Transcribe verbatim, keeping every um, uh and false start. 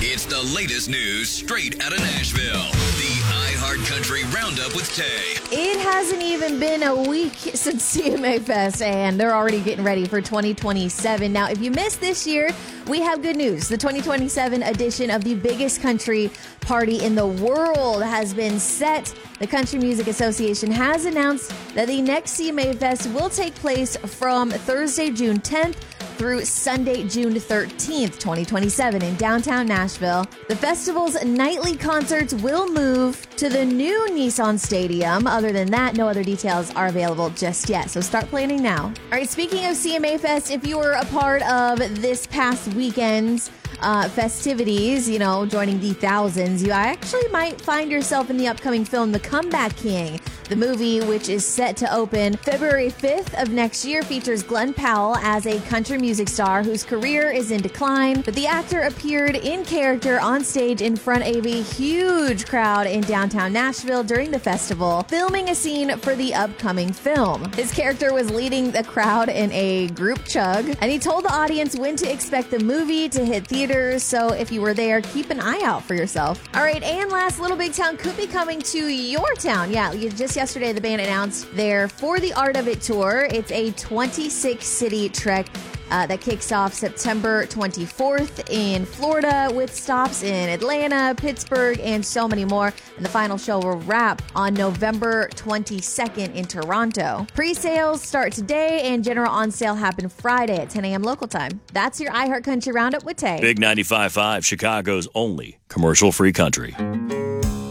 It's the latest news straight out of Nashville. The iHeartCountry Roundup with Tay. It hasn't even been a week since C M A Fest, and they're already getting ready for twenty twenty-seven. Now, if you missed this year, we have good news. The twenty twenty-seven edition of the biggest country party in the world has been set. The Country Music Association has announced that the next C M A Fest will take place from Thursday, June tenth, through Sunday, June thirteenth, twenty twenty-seven in downtown Nashville. The festival's nightly concerts will move to the new Nissan Stadium. Other than that, no other details are available just yet, so start planning now. All right, speaking of C M A Fest, if you were a part of this past weekend's uh, festivities, you know, joining the thousands, you actually might find yourself in the upcoming film, The Comeback King. The movie, which is set to open February fifth of next year, features Glenn Powell as a country music star whose career is in decline, but the actor appeared in character on stage in front of a huge crowd in downtown Nashville during the festival, filming a scene for the upcoming film. His character was leading the crowd in a group chug, and he told the audience when to expect the movie to hit theaters, so if you were there, keep an eye out for yourself. All right, and last, Little Big Town could be coming to your town. Yeah, you just yesterday, the band announced their For the Art of It tour. It's a twenty-six city trek uh, that kicks off September twenty-fourth in Florida with stops in Atlanta, Pittsburgh, and so many more. And the final show will wrap on November twenty-second in Toronto. Pre-sales start today and general on sale happen Friday at ten a.m. local time. That's your iHeartCountry Roundup with Tay. Big ninety-five point five, Chicago's only commercial-free country.